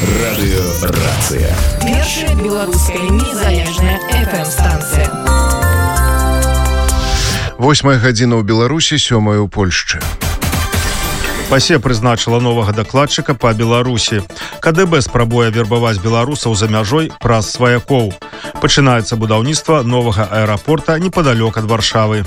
Радыёрацыя. Першая беларуская незалежная FM-станцыя. 8 гадзіна ў Беларусі, 7 у Польшчы. ПАСЕ прызначыла новага дакладчыка па Беларусі. КДБ спрабуе вербаваць беларусаў за мяжой праз сваякоў. Пачынаецца будаўніцтва новага аэрапорта непадалёк ад Варшавы.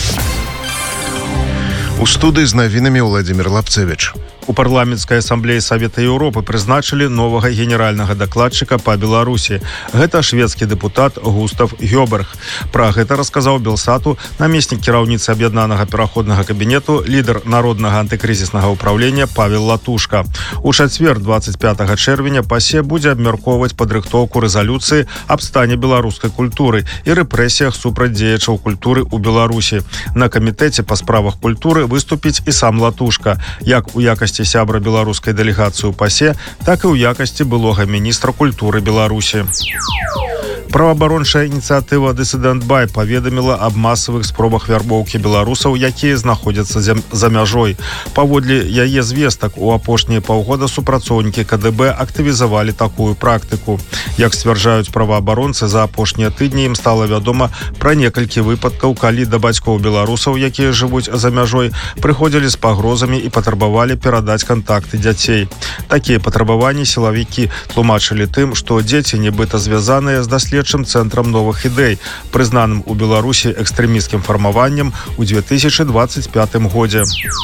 У студыі з навінамі Владимир Лапцевич. У парламенцкай асамблеі Савета Еўропы прызначылі новага генеральнага дакладчыка па Беларусі. Гэта шведскі дэпутат Густав Гёберг. Пра гэта расказаў Белсату намеснік кіраўніцы аб'яднанага пераходнага кабінету, лідар народнага антыкрызіснага ўпраўлення Павел Латушка. У чацвер, 25 чэрвеня, ПАСЕ будзе абмяркоўваць падрыхтоўку рэзалюцыі аб стане беларускай культуры і рэпрэсіях супраць дзеячаў культуры ў Беларусі. На камітэце па справах культуры выступіць і сам Латушка, як у якасці сябра беларускай дэлегацыі ў ПАСЕ, так і ў якасці былога міністра культуры Беларусі. Праваабарончая ініцыятыва «Дысідэнт Бай» паведаміла аб масавых спробах вярбоўкі беларусаў, якія знаходзяцца за мяжой. Паводле яе звестак, у апошнія паўгода супрацоўнікі КДБ актывізавалі такую практыку. Як сцвярджаюць праваабаронцы, за апошнія тыдні ім стала вядома пра некалькі выпадкаў, калі да бацькоў беларусаў, якія жывуць за мяжой, прыходзілі з пагрозамі і патрабавалі перадаць кантакты дзяцей. Такія патрабаванні сілавікі тлумачылі тым, што дзеці нібыта звязаныя з даследчым цэнтрам новых ідэй, прызнаным у Беларусі экстрэмісцкім фармаваннем у 2025 годзе.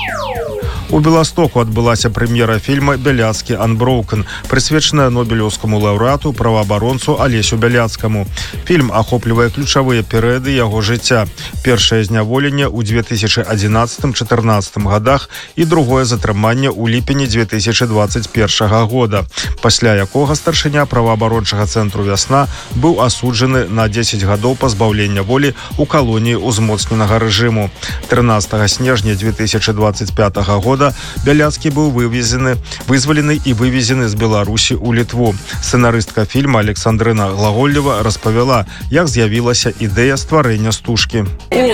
У Беластоку адбылася прэм'ера фільма «Бяляцкі Unbroken», прысвечаная нобелеўскаму лаўрэату, праваабаронцу Алесю Бяляцкаму. Фільм ахоплівае ключавыя перыяды яго жыцця. Першае зняволенне ў 2011-14 годах і другое затрыманне ў ліпені 2021 года, пасля якога старшыня праваабарончага цэнтру «Вясна» быў асуджаны на 10 гадоў пазбаўлення волі ў калоніі ўзмоцненага рэжыму. 13 снежня 2025 года Бяляцкі быў вызвалены і вывезены з Беларусі ў Літву. Сцэнарыстка фільма Александрына Глаголлева распавяла, як з'явілася ідэя стварэння стужкі. У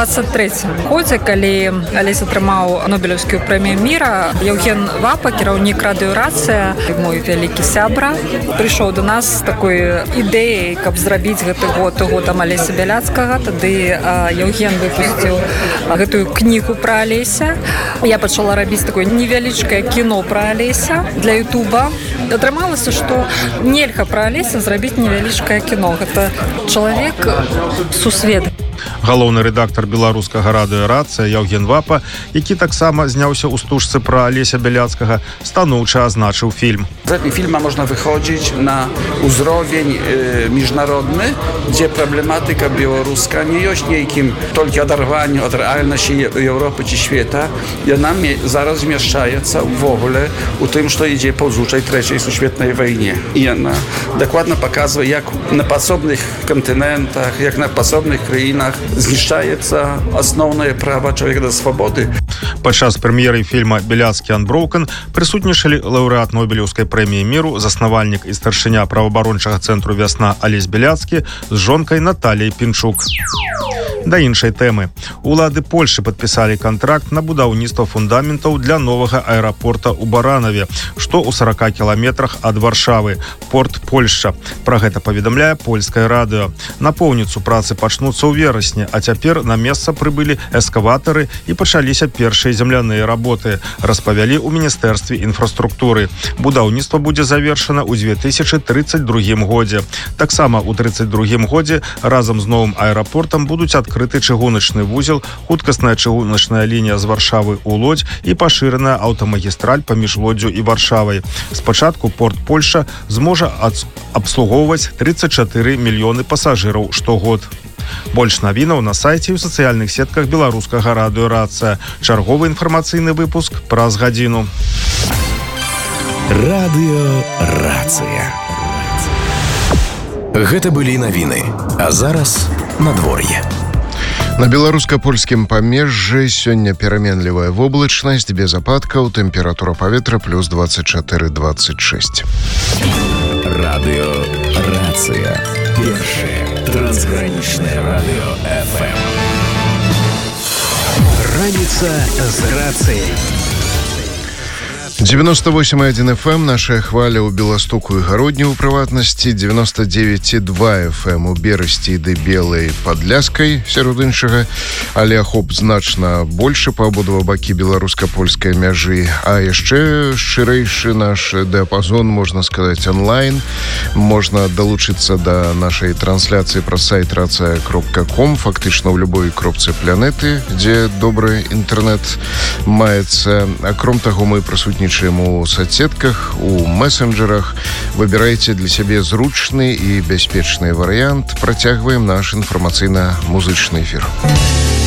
23-м годзе, калі Алесь атрымаў нобелеўскую прэмію міра, Яўген Вапа, кіраўнік радыёрацыя, мой вялікі сябра, прыйшоў до нас з такой ідэяй, каб зрабіць гэты годам Алеся Бяляцкага. Тады Яўген выпусціў гэтую кнігу пра Алеся. Я пачала рабіць такое невялічкае кіно пра Алеся для Ютуба. Атрымалася, што нельга пра Алеся зрабіць невялічкае кіно. Гэта чалавек сусвет. Галоўны рэдактар беларускага радыёрацыя Яўген Вапа, які таксама зняўся ў стужцы пра Алеся Бяляцкага, станоўча азначыў фільм. Z этого фильма можно выходить на уровень международный, где проблематика белоруска не есть неким только оторванием от реальности Европы и света, и она зараз змяшчаецца в ogóle у тым, что идет по зучай Третьей сусветной войне. И она докладно показывает, як на подсобных континентах, як на подсобных краинах знішчаецца асноўнае права чалавека да свабоды. Падчас прэм'еры фільма «Бяляцкі Unbroken» прысутнічалі лаўрэат нобелеўскай прэміі міру, заснавальнік і старшыня праваабарончага цэнтру «Вясна» Алесь Бяляцкі з жонкай Наталіяй Пінчук. Да іншай тэмы. Улады Польшы падпісалі кантракт на будаўніцтва фундаментаў для новага аэрапорта ў Баранаве, што ў 40 кіламетрах ад Варшавы, порт Польшча. Пра гэта паведамляе польскае радыё. Напоўніцу працы пачнуцца ў верасні, а цяпер на месца прыбылі эскаватары і пачаліся першыя земляныя работы, распавялі ў Міністэрстве інфраструктуры. Будаўніцтва будзе завершана ў 2032 годзе. Таксама ў 32 годзе разам з новым аэрапортам будуць адкрыты чыгуначны вузел, хуткасная чыгуначная лінія з Варшавы ў Лодзь і пашыраная аўтамагістраль паміж Лоддзю і Варшавай. Спачатку порт Польшча зможа абслугоўваць 34 мільёны пасажыраў штогод. Больш навінаў на сайце і ў сацыяльных сетках беларускага радыёрацыя. Чарговы інфармацыйны выпуск праз гадзіну. Радыёрацыя. Гэта былі навіны. А зараз надвор'е. На беларуска-польскім памежжы сёння пераменлівая воблачнасць, без ападкаў, тэмпература паветра плюс 24-26. Радыёрацыя. Першае трансгранічнае радыё ФМ. Раніца з рацыяй. 98,1 FM, наша хваля ў Беластуку і Гародні ў прыватнасці, 99,2 FM у Берасці ды Белай Падляскай, сярод іншага, але ахоп значна больше па абодва бакі беларуска-польскай мяжы, а яшчэ шырэйшы наш дыапазон, можна сказаць, онлайн. Можна далучыцца да нашай трансляцыі праз сайт racia.com, фактычна ў любой кропцы планеты, дзе добры інтэрнэт маецца. Акром таго, мы прысутнічаем у соцсетках, у мессенджерах. Выбирайте для сябе зручны і бяспечны варыянт. Працягваем наш інфармацыйна-музычны эфір.